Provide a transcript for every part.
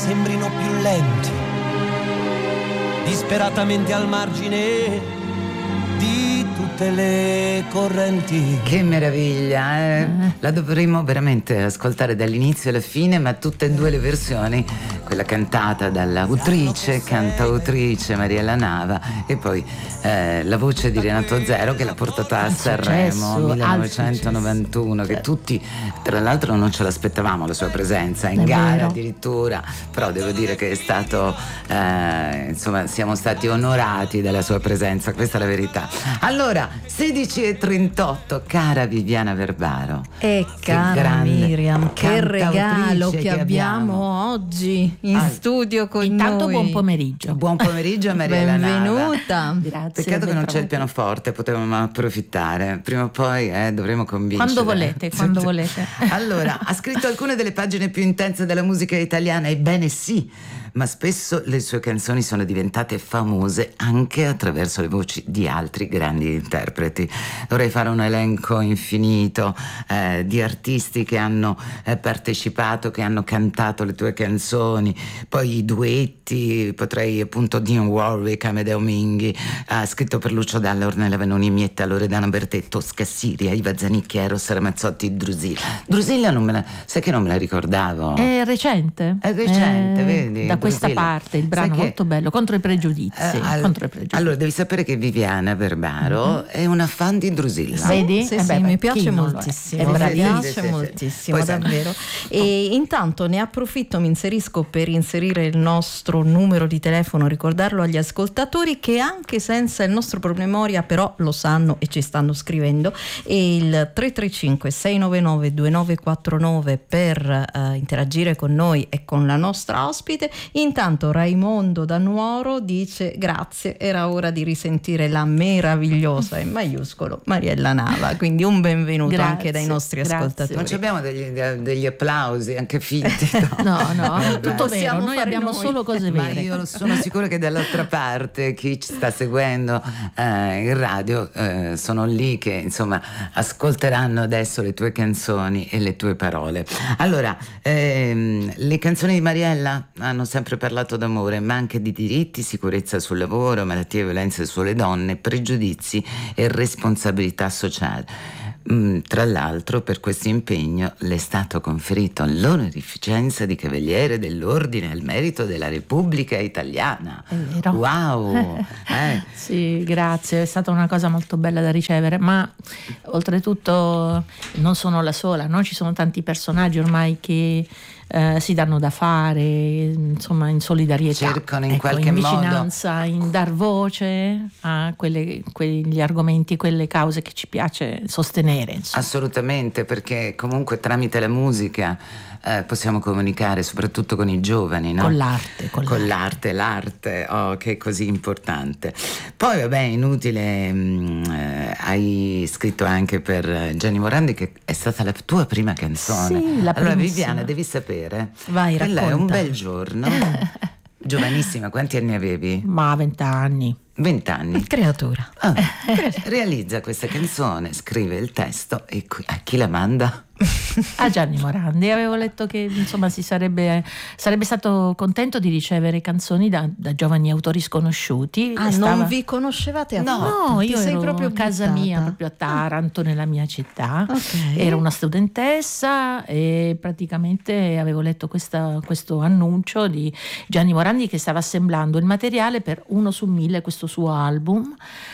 sembrino più lenti, disperatamente al margine di tutte le correnti. Che meraviglia, eh? La dovremmo veramente ascoltare dall'inizio alla fine, ma tutte e due le versioni, quella cantata dall'autrice, cantautrice Mariella Nava, e poi la voce di Renato Zero che l'ha portata a Sanremo 1991, che tutti tra l'altro non ce l'aspettavamo la sua presenza in gara addirittura, però devo dire che è stato insomma, siamo stati onorati dalla sua presenza, questa è la verità. Allora, 16:38, cara Viviana Verbaro e cara Miriam, che regalo che abbiamo oggi in studio con intanto noi. Buon pomeriggio. Buon pomeriggio a Mariella Nava. Benvenuta. Grazie. Peccato che non c'è il pianoforte, potevamo approfittare. Prima o poi dovremo convincere. Quando volete. Allora, ha scritto alcune delle pagine più intense della musica italiana, ebbene sì, ma spesso le sue canzoni sono diventate famose anche attraverso le voci di altri grandi interpreti. Dovrei fare un elenco infinito di artisti che hanno partecipato, che hanno cantato le tue canzoni, poi i duetti, potrei appunto Dionne Warwick, Amedeo Minghi, ha scritto per Lucio Dalla, Ornella Vanoni, Mietta, Loredana Bertè, Tosca Siria, Iva Zanicchi, Eros Ramazzotti, Drusilla. Drusilla sai che non me la ricordavo. È recente. Vedi? Da questa Drusilla. parte, il brano molto bello, Contro i pregiudizi. Allora, devi sapere che Viviana Verbaro è una fan di Drusilla. Vedi? Sì, mi piace moltissimo, mi piace moltissimo, davvero. E intanto ne approfitto, mi inserisco per inserire il nostro numero di telefono, ricordarlo agli ascoltatori che anche senza il nostro promemoria però lo sanno e ci stanno scrivendo, e il 335 699 2949 per interagire con noi e con la nostra ospite. Intanto Raimondo da Nuoro dice: grazie, era ora di risentire la meravigliosa, in maiuscolo, Mariella Nava, quindi un benvenuto anche dai nostri ascoltatori. Non abbiamo degli applausi anche finti, no, tutto vero, noi abbiamo solo cose vere. Ma io sono sicura che dall'altra parte chi ci sta seguendo in radio sono lì che insomma ascolteranno adesso le tue canzoni e le tue parole. Allora, le canzoni di Mariella hanno sempre parlato d'amore, ma anche di diritti, sicurezza sul lavoro, malattie e violenze sulle donne, pregiudizi e responsabilità sociale. Tra l'altro, per questo impegno le è stato conferito l'onorificenza di Cavaliere dell'Ordine al Merito della Repubblica Italiana. È vero. Wow! Sì, grazie, è stata una cosa molto bella da ricevere, ma oltretutto non sono la sola, no? Ci sono tanti personaggi ormai che si danno da fare, insomma, in solidarietà, cercano in qualche modo, in vicinanza, in dar voce a quegli argomenti, quelle cause che ci piace sostenere, insomma. Assolutamente, perché comunque tramite la musica possiamo comunicare soprattutto con i giovani, no? Con l'arte, l'arte, che è così importante. Poi vabbè, inutile, hai scritto anche per Gianni Morandi, che è stata la tua prima canzone. Sì, la allora primissima. Viviana, devi sapere, vai, racconta. è un bel giorno. Giovanissima, quanti anni avevi? Ma 20 anni. 20 anni. Creatura. Realizza questa canzone, scrive il testo e a chi la manda? A Gianni Morandi. Avevo letto che insomma sarebbe stato contento di ricevere canzoni da giovani autori sconosciuti. Non vi conoscevate affatto? No, io sei ero proprio a casa mia, proprio a Taranto, nella mia città. Ero una studentessa e praticamente avevo letto questo annuncio di Gianni Morandi che stava assemblando il materiale per Uno su 1000, questo suo album.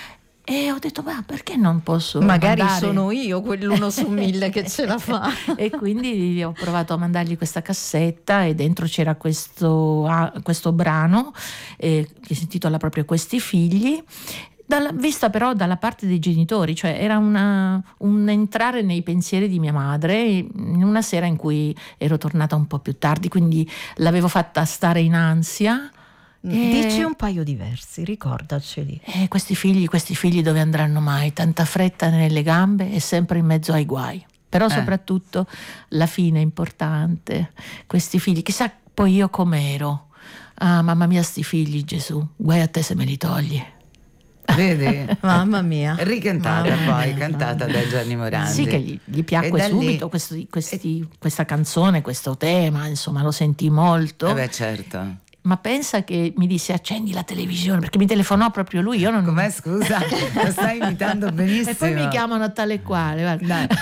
E ho detto, ma perché non posso magari sono io quell'uno su 1000 che ce la fa. E quindi ho provato a mandargli questa cassetta e dentro c'era questo brano che si intitola proprio Questi figli, vista però dalla parte dei genitori, cioè era un entrare nei pensieri di mia madre in una sera in cui ero tornata un po' più tardi, quindi l'avevo fatta stare in ansia. Dici un paio di versi, ricordaceli. Questi figli dove andranno mai? Tanta fretta nelle gambe e sempre in mezzo ai guai. Però soprattutto la fine è importante. Questi figli, chissà poi io com'ero. Ah, mamma mia, sti figli, Gesù, guai a te se me li togli. Vedi? Mamma mia. Ricantata poi, cantata da Gianni Morandi. Sì, che gli piacque subito questa canzone, questo tema, insomma, lo sentì molto. Certo. Ma pensa che mi disse accendi la televisione, perché mi telefonò proprio lui. Io non... Com'è, scusa? Lo stai imitando benissimo. E poi mi chiamano tale e quale.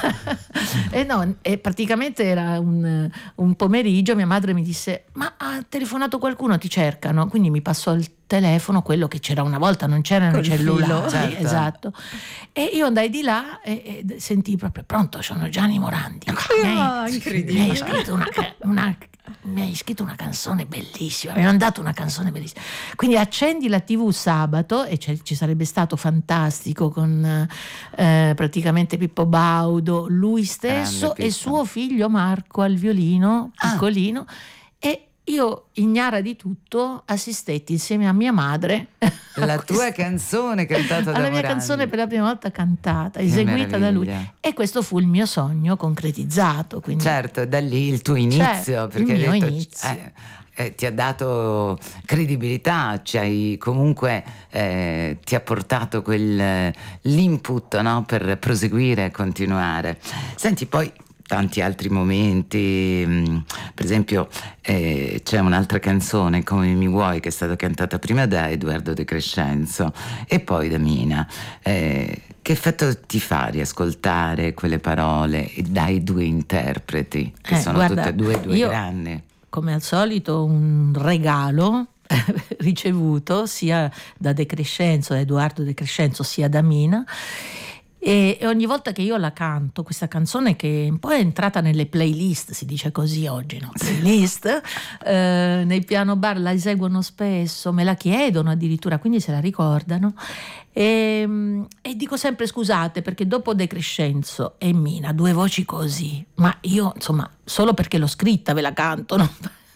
E praticamente era un pomeriggio, mia madre mi disse ma ha telefonato qualcuno, ti cercano. Quindi mi passò il telefono, quello che c'era una volta, non c'erano i cellulari. Certo. Esatto. E io andai di là e sentii proprio pronto, sono Gianni Morandi. Incredibile. Mi hai scritto una canzone bellissima, mi hai mandato una canzone bellissima. Quindi accendi la TV sabato e ci sarebbe stato Fantastico con praticamente Pippo Baudo, lui stesso e suo figlio Marco al violino, piccolino, e io, ignara di tutto, assistetti insieme a mia madre la tua canzone cantata da alla Morandi. mia canzone per la prima volta cantata, eseguita da lui, e questo fu il mio sogno concretizzato. Quindi... Certo, da lì il tuo inizio, perché il mio detto, inizio. Ti ha dato credibilità, comunque ti ha portato l'input, no? Per proseguire e continuare. Senti, poi tanti altri momenti, per esempio c'è un'altra canzone, Come mi vuoi, che è stata cantata prima da Edoardo De Crescenzo e poi da Mina. Che effetto ti fa riascoltare quelle parole dai due interpreti, che sono tutte e due grandi? Come al solito un regalo ricevuto sia da De Crescenzo, da Edoardo De Crescenzo, sia da Mina. E ogni volta che io la canto, questa canzone che un po' è entrata nelle playlist, si dice così oggi, no? Playlist, nei piano bar la eseguono spesso, me la chiedono addirittura, quindi se la ricordano. E dico sempre scusate, perché dopo De Crescenzo e Mina, due voci così, ma io insomma solo perché l'ho scritta ve la canto, no?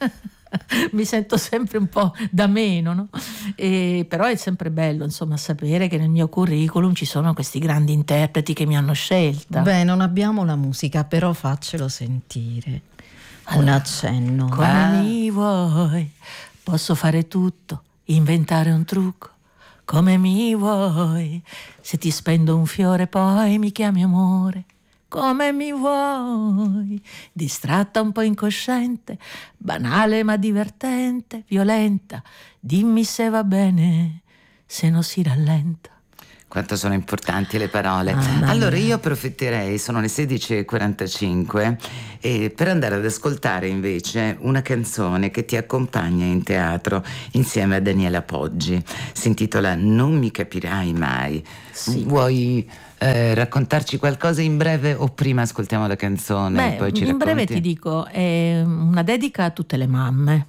Mi sento sempre un po' da meno, no? Però è sempre bello, insomma, sapere che nel mio curriculum ci sono questi grandi interpreti che mi hanno scelta. Beh, non abbiamo la musica, però faccelo sentire. Un accenno. Come mi vuoi, posso fare tutto, inventare un trucco. Come mi vuoi, se ti spendo un fiore poi mi chiami amore. Come mi vuoi, distratta un po' incosciente, banale ma divertente, violenta, dimmi se va bene, se non si rallenta. Quanto sono importanti le parole. Allora io approfitterei, sono le 16:45, per andare ad ascoltare invece una canzone che ti accompagna in teatro insieme a Daniela Poggi. Si intitola Non mi capirai mai. Sì. Vuoi raccontarci qualcosa in breve o prima ascoltiamo la canzone e poi ci racconti? In breve ti dico, è una dedica a tutte le mamme,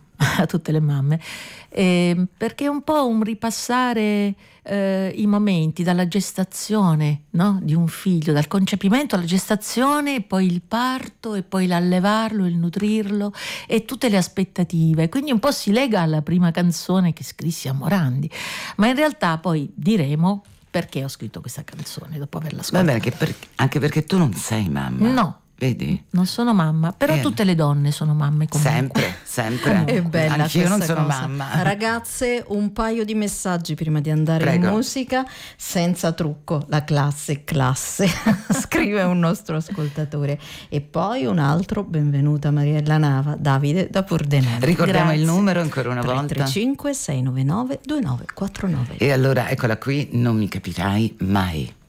perché è un po' un ripassare i momenti dalla gestazione, no? Di un figlio, dal concepimento alla gestazione, e poi il parto, e poi l'allevarlo, il nutrirlo e tutte le aspettative. Quindi un po' si lega alla prima canzone che scrissi a Morandi, ma in realtà poi diremo perché ho scritto questa canzone dopo averla ascoltata. Va bene, anche perché tu non sei mamma. No. Vedi? Non sono mamma, però tutte le donne sono mamme comunque. Sempre. È bella. Anch'io non sono cosa. mamma. Ragazze, un paio di messaggi prima di andare in musica, senza trucco, la classe, scrive un nostro ascoltatore. E poi un altro, benvenuta Mariella Nava, Davide da Pordenone. Ricordiamo Grazie. il numero ancora una volta. 335 699 2949. E allora eccola qui, Non mi capirai mai.